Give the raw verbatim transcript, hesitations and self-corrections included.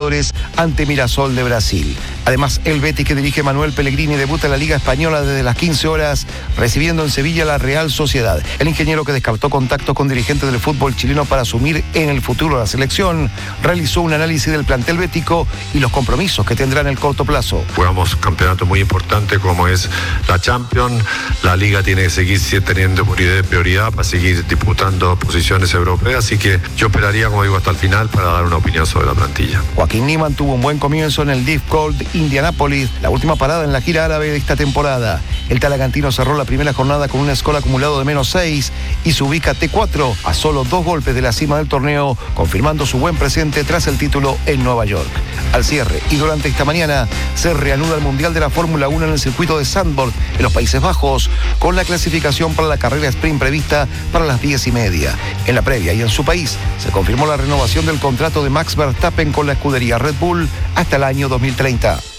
Libertadores ante Mirassol de Brasil. Además, el Betis, que dirige Manuel Pellegrini, debuta en la Liga Española desde las quince horas, recibiendo en Sevilla la Real Sociedad. El ingeniero, que descartó contactos con dirigentes del fútbol chileno para asumir en el futuro la selección, realizó un análisis del plantel bético y los compromisos que tendrá en el corto plazo. Jugamos campeonato muy importante como es la Champions. La Liga tiene que seguir teniendo prioridad para seguir disputando posiciones europeas, así que yo esperaría, como digo, hasta el final para dar una opinión sobre la plantilla. Joaquín Niemann tuvo un buen comienzo en el Deep Gold Indianapolis, la última parada en la gira árabe de esta temporada. El talagantino cerró la primera jornada con un score acumulado de menos seis y se ubica T cuatro a solo dos golpes de la cima del torneo, confirmando su buen presente tras el título en Nueva York. Al cierre y durante esta mañana se reanuda el Mundial de la Fórmula uno en el circuito de Zandvoort, en los Países Bajos, con la clasificación para la carrera sprint prevista para las diez y media. En la previa y en su país se confirmó la renovación del contrato de Max Verstappen con la escudería Red Bull hasta el año dos mil treinta.